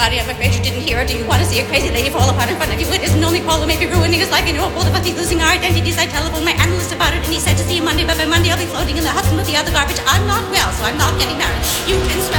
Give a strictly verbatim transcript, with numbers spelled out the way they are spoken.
everybody. I'm afraid you didn't hear it. Do you want to see a crazy lady fall apart in front of you? It isn't only Paul who may be ruining his life. You know, both of us, he's losing our identities. I telephoned my analyst about it, and he said to see you Monday, but by Monday I'll be floating in the Hudson with the other garbage. I'm not well, so I'm not getting married. You can smell